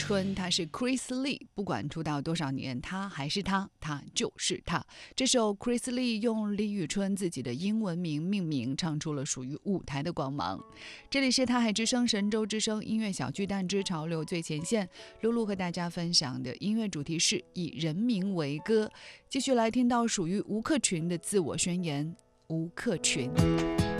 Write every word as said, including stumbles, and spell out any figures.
春，他是 Chris Lee， 不管出道多少年，他还是他，他就是他。这首 Chris Lee 用李宇春自己的英文名命名，唱出了属于舞台的光芒。这里是他海之声神州之声音乐小巨蛋之潮流最前线，露露和大家分享的音乐主题是以人民为歌。继续来听到属于吴克群的自我宣言。吴克群。